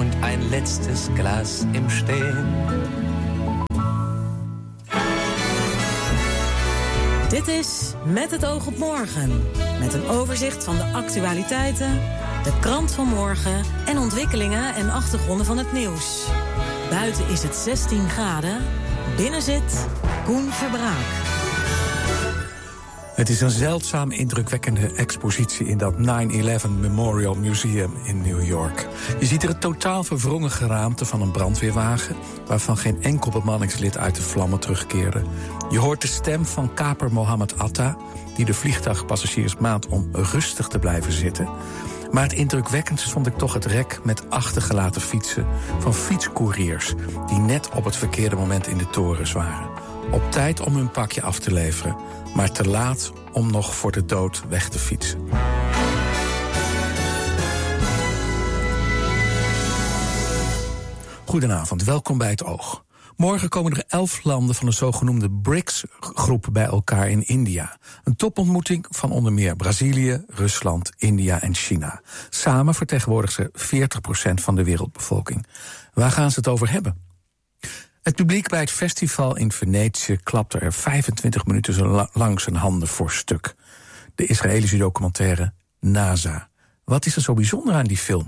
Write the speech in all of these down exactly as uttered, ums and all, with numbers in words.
und ein letztes Glas im Stehen. Dit is Met het oog op morgen. Met een overzicht van de actualiteiten, de krant van morgen en ontwikkelingen en achtergronden van het nieuws. Buiten is het zestien graden. Binnen zit Koen Verbraak. Het is een zeldzaam indrukwekkende expositie in dat nine eleven Memorial Museum in New York. Je ziet er het totaal verwrongen geraamte van een brandweerwagen, waarvan geen enkel bemanningslid uit de vlammen terugkeerde. Je hoort de stem van kaper Mohammed Atta, die de vliegtuigpassagiers maand om rustig te blijven zitten. Maar het indrukwekkendst vond ik toch het rek met achtergelaten fietsen van fietscouriers die net op het verkeerde moment in de torens waren. Op tijd om hun pakje af te leveren, maar te laat om nog voor de dood weg te fietsen. Goedenavond, welkom bij het Oog. Morgen komen er elf landen van de zogenoemde BRICS-groep bij elkaar in India. Een topontmoeting van onder meer Brazilië, Rusland, India en China. Samen vertegenwoordigen ze veertig procent van de wereldbevolking. Waar gaan ze het over hebben? Het publiek bij het festival in Venetië klapte er vijfentwintig minuten zo lang zijn handen voor stuk. De Israëlische documentaire NASA. Wat is er zo bijzonder aan die film?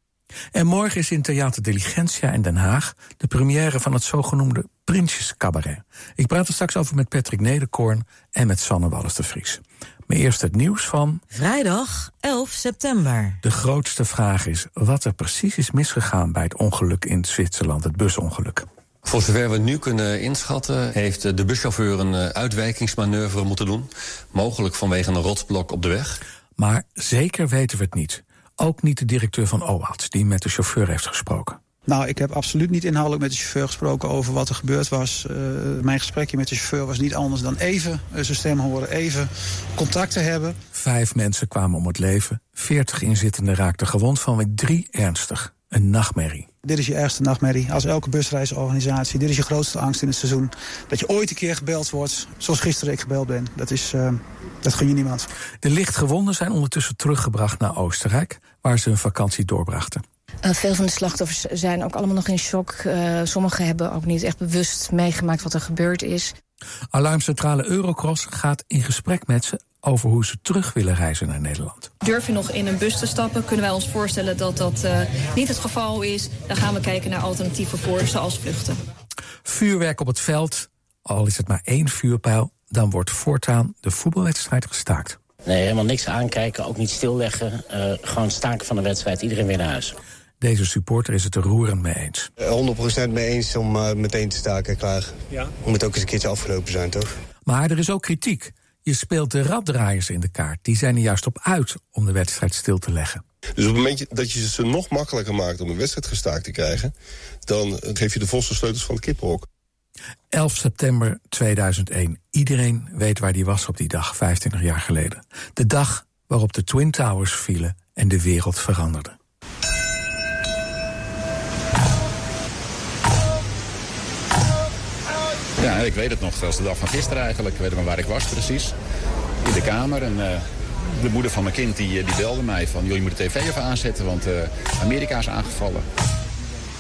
En morgen is in Theater Diligentia in Den Haag de première van het zogenoemde Prinsjescabaret. Ik praat er straks over met Patrick Nederkoorn en met Sanne Wallis de Vries. Maar eerst het nieuws van vrijdag elf september. De grootste vraag is wat er precies is misgegaan bij het ongeluk in Zwitserland, het busongeluk. Voor zover we nu kunnen inschatten, heeft de buschauffeur een uitwijkingsmanoeuvre moeten doen. Mogelijk vanwege een rotsblok op de weg. Maar zeker weten we het niet. Ook niet de directeur van O A D, die met de chauffeur heeft gesproken. Nou, ik heb absoluut niet inhoudelijk met de chauffeur gesproken over wat er gebeurd was. Uh, mijn gesprekje met de chauffeur was niet anders dan even uh, zijn stem horen, even contact te hebben. Vijf mensen kwamen om het leven, veertig inzittenden raakten gewond, van wie drie ernstig. Een nachtmerrie. Dit is je ergste nachtmerrie. Als elke busreisorganisatie, dit is je grootste angst in het seizoen. Dat je ooit een keer gebeld wordt, zoals gisteren ik gebeld ben. Dat is, uh, dat gun je niemand. De lichtgewonden zijn ondertussen teruggebracht naar Oostenrijk, waar ze hun vakantie doorbrachten. Uh, veel van de slachtoffers zijn ook allemaal nog in shock. Uh, sommigen hebben ook niet echt bewust meegemaakt wat er gebeurd is. Alarmcentrale Eurocross gaat in gesprek met ze over hoe ze terug willen reizen naar Nederland. Durf je nog in een bus te stappen? Kunnen wij ons voorstellen dat dat uh, niet het geval is? Dan gaan we kijken naar alternatieven voor, zoals vluchten. Vuurwerk op het veld, al is het maar één vuurpijl, dan wordt voortaan de voetbalwedstrijd gestaakt. Nee, helemaal niks aankijken, ook niet stilleggen. Uh, gewoon staken van de wedstrijd, iedereen weer naar huis. Deze supporter is het er roerend mee eens. honderd procent mee eens om uh, meteen te staken, klaar. Ja. Moet ook eens een keertje afgelopen zijn, toch? Maar er is ook kritiek. Je speelt de raddraaiers in de kaart. Die zijn er juist op uit om de wedstrijd stil te leggen. Dus op het moment dat je ze nog makkelijker maakt om een wedstrijd gestaakt te krijgen, dan geef je de volste sleutels van het kippenhok. elf september tweeduizend één. Iedereen weet waar die was op die dag, vijfentwintig jaar geleden. De dag waarop de Twin Towers vielen en de wereld veranderde. Ja, ik weet het nog als de dag van gisteren eigenlijk. Ik weet maar waar ik was precies. In de kamer. En uh, de moeder van mijn kind die, die belde mij van, joh, je moet de tv even aanzetten, want uh, Amerika is aangevallen.